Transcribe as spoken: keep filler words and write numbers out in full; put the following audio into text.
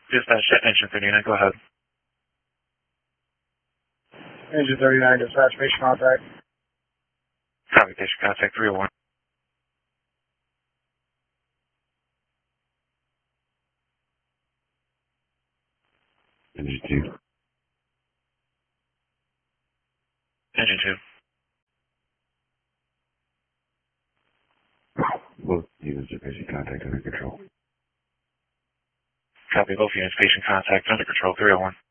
Dispatch at Engine thirty-nine, go ahead. Engine thirty-nine, dispatch, patient contact. Copy, patient contact three oh one. Engine two. Engine two. Both units are patient contact under control. Copy, both units, patient contact under control three oh one.